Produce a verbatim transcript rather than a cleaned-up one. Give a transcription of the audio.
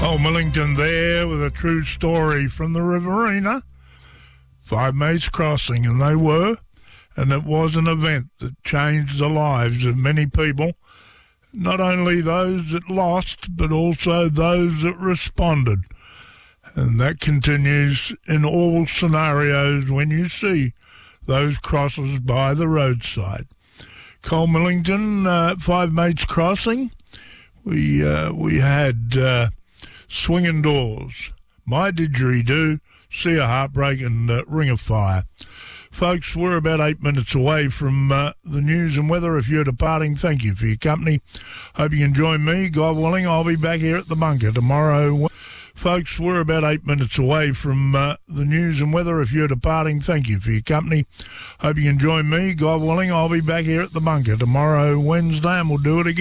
Cole Millington there with a true story from the Riverina. Five Mates Crossing, and they were, and it was an event that changed the lives of many people, not only those that lost, but also those that responded. And that continues in all scenarios when you see those crosses by the roadside. Cole Millington, uh, Five Mates Crossing. We uh, we had uh, Swinging Doors, My Didgeridoo, See a Heartbreak, and uh, Ring of Fire. Folks, we're about eight minutes away from uh, the news and weather. If you're departing, thank you for your company. Hope you can join me. God willing, I'll be back here at the bunker tomorrow. Folks, we're about eight minutes away from uh, the news and weather. If you're departing, thank you for your company. Hope you can join me. God willing, I'll be back here at the bunker tomorrow, Wednesday, and we'll do it again.